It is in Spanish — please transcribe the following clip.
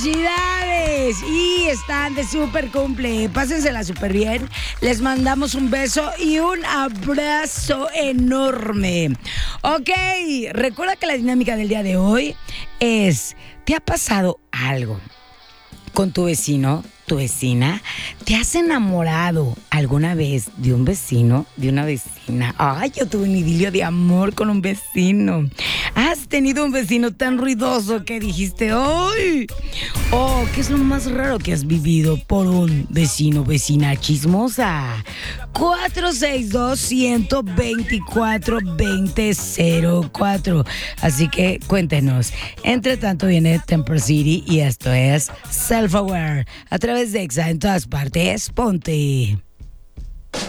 ¡Felicidades! Y están de súper cumple. Pásensela súper bien. Les mandamos un beso y un abrazo enorme. Ok, recuerda que la dinámica del día de hoy es: ¿te ha pasado algo con tu vecino, tu vecina? ¿Te has enamorado alguna vez de un vecino, de una vecina? Ay, yo tuve un idilio de amor con un vecino. ¿Has tenido un vecino tan ruidoso que dijiste, ¡ay! Oh, ¿qué es lo más raro que has vivido por un vecino, vecina chismosa? 462-124-2004. Así que cuéntenos. Entre tanto viene Temper City y esto es Self Aware a través de Exa en todas partes. Ponte.